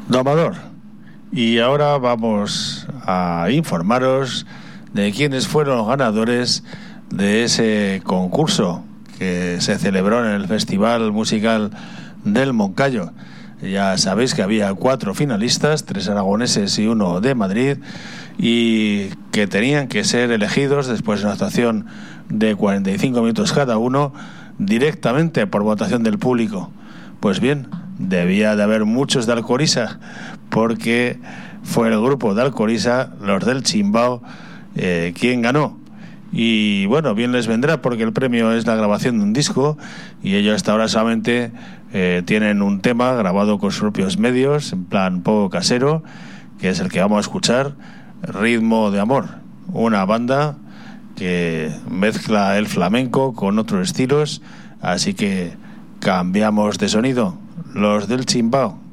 Domador. Y ahora vamos a informaros de quiénes fueron los ganadores de ese concurso que se celebró en el Festival Musical del Moncayo. Ya sabéis que había 4 finalistas, 3 aragoneses y 1 de Madrid, y que tenían que ser elegidos después de una actuación de 45 minutos cada uno, directamente por votación del público. Pues bien, debía de haber muchos de Alcoriza, porque fue el grupo de Alcoriza, los del Chimbao, quien ganó. Y bueno, bien les vendrá, porque el premio es la grabación de un disco, y ellos hasta ahora solamente tienen un tema grabado con sus propios medios, en plan poco casero, que es el que vamos a escuchar, Ritmo de Amor, una banda que mezcla el flamenco con otros estilos, así que cambiamos de sonido, los del Chimbao.